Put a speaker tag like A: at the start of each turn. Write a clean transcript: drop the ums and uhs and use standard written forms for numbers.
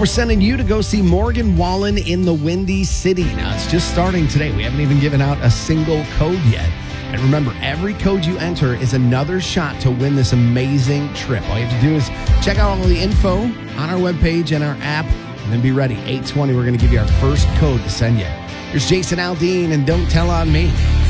A: we're sending you to go see Morgan Wallen in the Windy City. Now, it's just starting today. We haven't even given out a single code yet. And remember, every code you enter is another shot to win this amazing trip. All you have to do is check out all the info on our webpage and our app, and then be ready. 8:20, we're going to give you our first code to send you. Here's Jason Aldean and Don't Tell on Me.